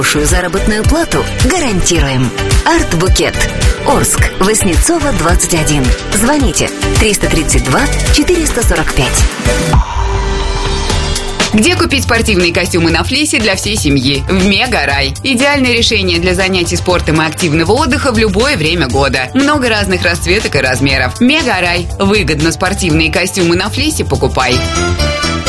Хорошую заработную плату гарантируем. Арт-букет. Орск. Васнецова, 21. Звоните 332 445. Где купить спортивные костюмы на флисе для всей семьи? В Мега-рай. Идеальное решение для занятий спортом и активного отдыха в любое время года. Много разных расцветок и размеров. Мега-рай. Выгодно спортивные костюмы на флисе покупай.